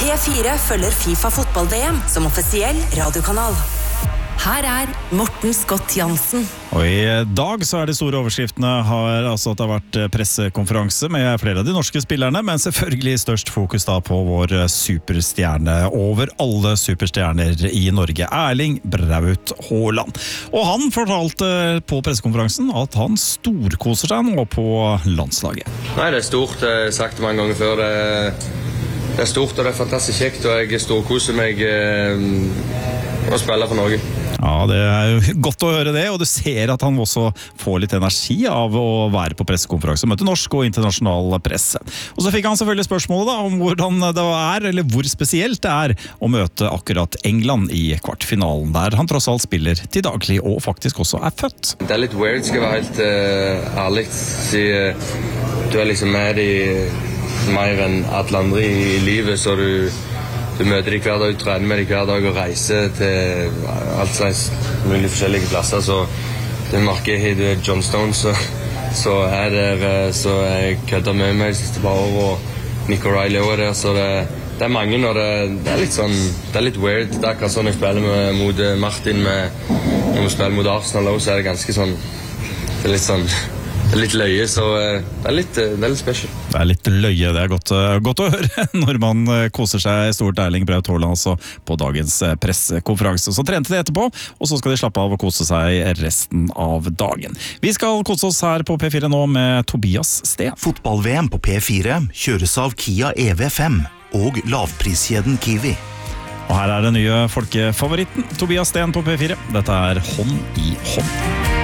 P4 følger FIFA fotball-VM som offisiell radiokanal. Her Morten Scott Jansen. Og i dag så det store overskriftene har altså at det har vært pressekonferanse med flere av de norske spillerne, men selvfølgelig størst fokus da på vår superstjerne over alle superstjerner i Norge, Erling Braut Haaland. Og han fortalte på pressekonferansen at han storkoser seg nå på landslaget. Nei, det stort, jeg har sagt det mange ganger før, det stort og det fantastisk kjekt, og jeg storkoser meg å spille for Norge. Ja, det jo godt å høre det, og du ser at han også får litt energi av å være på pressekonferanse og møte norsk og internasjonal presse. Og så fikk han selvfølgelig spørsmålet da, om hvordan det eller hvor spesielt det å møte akkurat England i kvartfinalen, der han tross alt spiller til daglig og faktisk også født. Det litt weird, skal jeg være helt ærlig, siden du liksom med i mer enn alle andre i livet, så du møter de hver dag, du trener med de hver dag og reiser til alt slags mulig forskjellige plasser, så det merker jeg, du John Stones, så så jeg kødder med meg de siste par år, og Nick O'Reilly også der, så det mange, og det litt sånn, det litt weird, det akkurat sånn jeg spiller mot Martin, når vi spiller mot Arsenal også, så det ganske sånn, det litt sånn, det litt løye, så det litt special. Det litt løye, det godt å høre når man koser seg stort Erling Braut Haaland altså på dagens pressekonferanse. Så trente de etterpå, og så skal de slappe av og kose seg resten av dagen. Vi skal kose oss her på P4 nå med Tobias Steen. Fotball-VM på P4 kjøres av Kia EV5 og lavpriskjeden Kiwi. Og her den nye folkefavoritten Tobias Steen på P4. Dette Hånd i hånd.